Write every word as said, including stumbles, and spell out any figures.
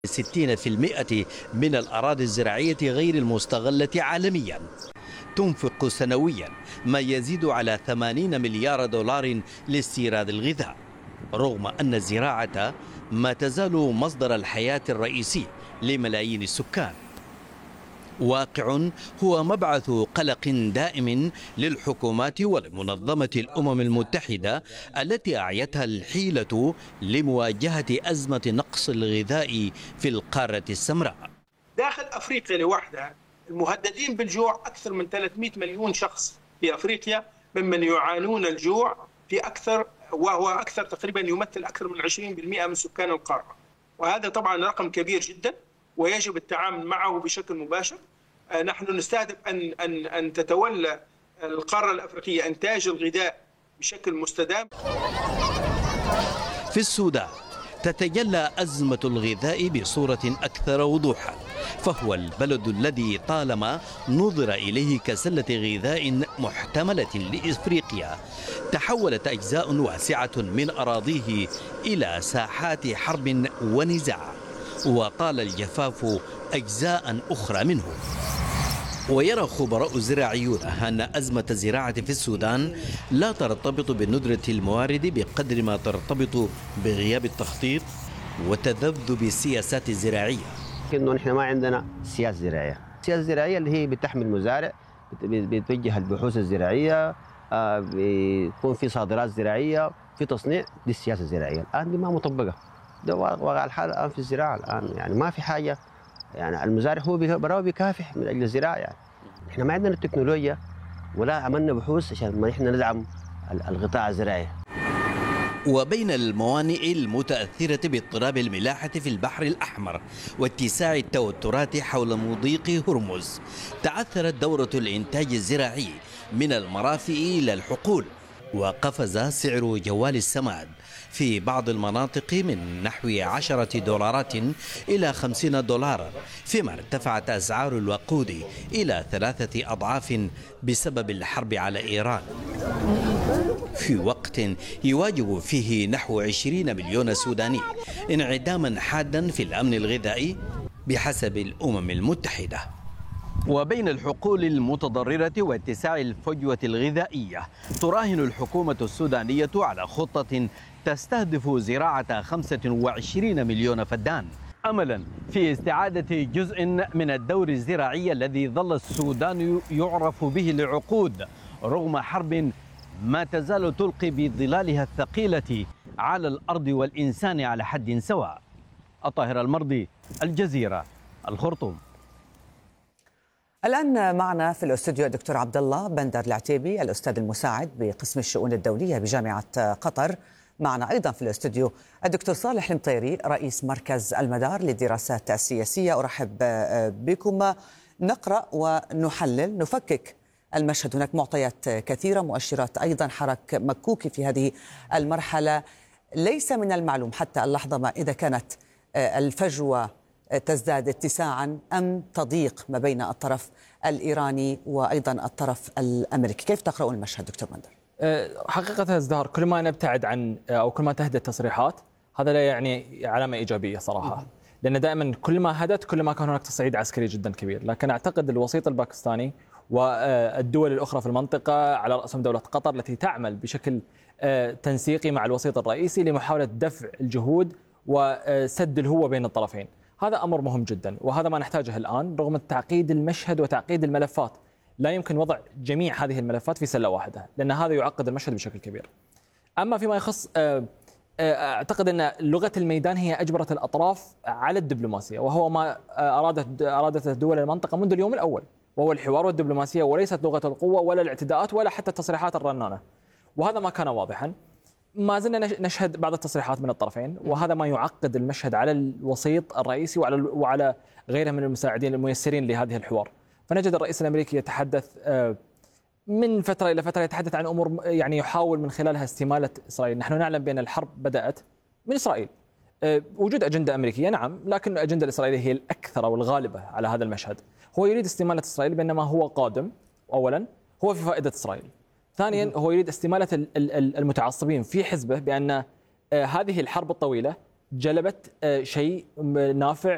ستين بالمئة من الأراضي الزراعية غير المستغلة عالميا، تنفق سنويا ما يزيد على ثمانين مليار دولار لاستيراد الغذاء، رغم أن الزراعة ما تزال مصدر الحياة الرئيسي لملايين السكان. واقع هو مبعث قلق دائم للحكومات ولمنظمة الأمم المتحدة التي أعيتها الحيلة لمواجهة أزمة نقص الغذاء في القارة السمراء. داخل أفريقيا لوحدها المهددين بالجوع أكثر من ثلاثمئة مليون شخص في أفريقيا، ممن يعانون الجوع في أكثر، وهو أكثر تقريبا يمثل أكثر من عشرين بالمئة من سكان القارة، وهذا طبعا رقم كبير جدا ويجب التعامل معه بشكل مباشر. نحن نستهدف أن أن أن تتولى القارة الأفريقية إنتاج الغذاء بشكل مستدام. في السودان تتجلى أزمة الغذاء بصورة أكثر وضوحا، فهو البلد الذي طالما نظر إليه كسلة غذاء محتملة لإفريقيا، تحولت أجزاء واسعة من أراضيه إلى ساحات حرب ونزاع، وطال الجفاف أجزاء أخرى منه. ويرى خبراء زراعيون أن أزمة الزراعة في السودان لا ترتبط بندرة الموارد بقدر ما ترتبط بغياب التخطيط وتذبذب السياسات الزراعية. إنه نحن ما عندنا سياسة زراعية، السياسة الزراعية اللي هي بتحمي المزارع، بتوجه البحوث الزراعية، بيكون في صادرات زراعية، في تصنيع، دي السياسة الزراعية. الآن دي ما مطبقة، ده واقع الحال الآن في الزراعة. الآن يعني ما في حاجة، يعني المزارع هو براو بيكافح من أجل الزراعة. يعني إحنا ما عندنا التكنولوجيا ولا عملنا بحوث عشان ما إحنا ندعم القطاع الزراعي. وبين الموانئ المتأثرة باضطراب الملاحة في البحر الأحمر واتساع التوترات حول مضيق هرمز، تعثرت دورة الإنتاج الزراعي من المرافئ إلى الحقول، وقفز سعر جوال السماد في بعض المناطق من نحو عشرة دولارات إلى خمسين دولارا، فيما ارتفعت أسعار الوقود إلى ثلاثة أضعاف بسبب الحرب على إيران، في وقت يواجه فيه نحو عشرين مليون سوداني انعداما حادا في الأمن الغذائي بحسب الأمم المتحدة. وبين الحقول المتضررة واتساع الفجوة الغذائية، تراهن الحكومة السودانية على خطة تستهدف زراعة خمسة وعشرين مليون فدان، أملا في استعادة جزء من الدور الزراعي الذي ظل السودان يعرف به لعقود، رغم حرب ما تزال تلقي بظلالها الثقيلة على الأرض والإنسان على حد سواء. الطاهر المرضي، الجزيرة، الخرطوم. الآن معنا في الاستوديو الدكتور عبد الله بندر العتيبي، الأستاذ المساعد بقسم الشؤون الدولية بجامعة قطر. معنا أيضا في الاستوديو الدكتور صالح المطيري، رئيس مركز المدار للدراسات السياسية. أرحب بكم. نقرأ ونحلل، نفكك المشهد. هناك معطيات كثيرة، مؤشرات أيضا، حرك مكوكي في هذه المرحلة. ليس من المعلوم حتى اللحظة ما إذا كانت الفجوة تزداد اتساعا أم تضيق ما بين الطرف الإيراني وأيضا الطرف الأمريكي. كيف تقرؤون المشهد دكتور بندر؟ حقيقة ازدهار، كل ما نبتعد عن أو كل ما تهدى التصريحات هذا لا يعني علامة إيجابية صراحة، لأن دائما كل ما هدت كل ما كان هناك تصعيد عسكري جدا كبير. لكن أعتقد الوسيط الباكستاني والدول الأخرى في المنطقة على رأسهم دولة قطر التي تعمل بشكل تنسيقي مع الوسيط الرئيسي لمحاولة دفع الجهود وسد الهوة بين الطرفين. هذا أمر مهم جدا، وهذا ما نحتاجه الآن رغم تعقيد المشهد وتعقيد الملفات. لا يمكن وضع جميع هذه الملفات في سلة واحدة، لأن هذا يعقد المشهد بشكل كبير. أما فيما يخص أعتقد أن لغة الميدان هي أجبرت الأطراف على الدبلوماسية، وهو ما أرادت أرادت دول المنطقة منذ اليوم الأول، وهو الحوار والدبلوماسية، وليست لغة القوة ولا الاعتداءات ولا حتى التصريحات الرنانة. وهذا ما كان واضحا. ما زلنا نشهد بعض التصريحات من الطرفين، وهذا ما يعقد المشهد على الوسيط الرئيسي وعلى وعلى غيره من المساعدين الميسرين لهذه الحوار. فنجد الرئيس الأمريكي يتحدث من فترة إلى فترة، يتحدث عن أمور يعني يحاول من خلالها استمالة إسرائيل. نحن نعلم بأن الحرب بدأت من إسرائيل، وجود أجندة أمريكية نعم، لكن الأجندة الإسرائيلية هي الأكثر والغالبة على هذا المشهد. هو يريد استمالة إسرائيل، بينما هو قادم أولا هو في فائدة إسرائيل، ثانيا هو يريد استمالة المتعصبين في حزبه، بأن هذه الحرب الطويلة جلبت شيء نافع